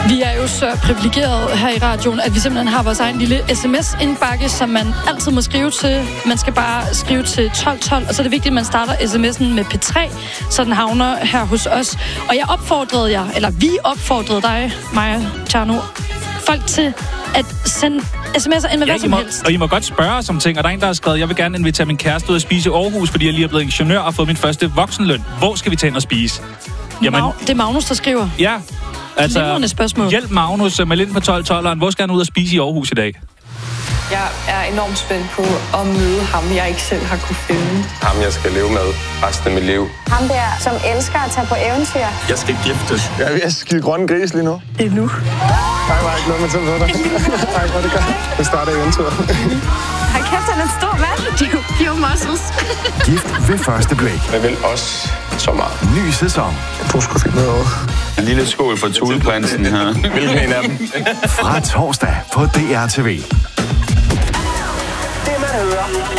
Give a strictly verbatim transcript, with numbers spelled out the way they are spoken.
Vi er jo så privilegerede her i radioen, at vi simpelthen har vores egen lille sms-indbakke, som man altid må skrive til. Man skal bare skrive til tolv tolv, og så er det vigtigt, at man starter sms'en med P tre, så den havner her hos os. Og jeg opfordrede jer, eller vi opfordrede dig, Maja Tjerno, folk til at sende sms'er ind med ja, hvad som må, helst. Og I må godt spørge os om ting, og der er en, der har skrevet, jeg vil gerne invitere min kæreste ud at spise i Aarhus, fordi jeg lige er blevet ingeniør og fået min første voksenløn. Hvor skal vi tage ind og spise? Jamen, Mag- det er Magnus, der skriver. Ja, altså spørgsmål. Hjælp Magnus med lidt på tolv tolveren. Hvor skal han ud og spise i Aarhus i dag? Jeg er enormt spændt på at møde ham, jeg ikke selv har kunne finde. Ham, jeg skal leve med resten af mit liv. Ham der, som elsker at tage på eventyr. Jeg skal giftes. Jeg er ved at skide grønne gris lige nu. Det er nu. Tak, var ikke noget med til på dig. Tak, hvor det gør. Det starter eventyret. Hold kæft, han er en stor mand. De er jo pure muscles. Gift ved første blik. Jeg vil også så meget. Ny sæson. Du skulle finde noget over. En lille skål for Thuleprinsen her. Hvilken en af dem? Fra torsdag på D R T V. Det man hører